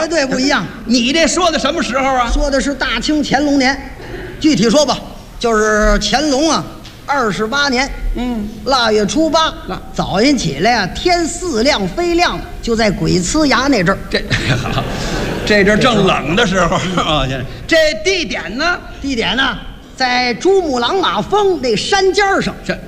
绝对不一样。 你这说的什么时候啊？ 说的是大清乾隆年，具体说吧，就是乾隆啊28年，腊月初8，早晨起来啊，天似亮非亮，就在鬼呲牙那阵儿。 这阵正冷的时候啊。这地点呢？ 地点呢，在珠穆朗玛峰那山尖上。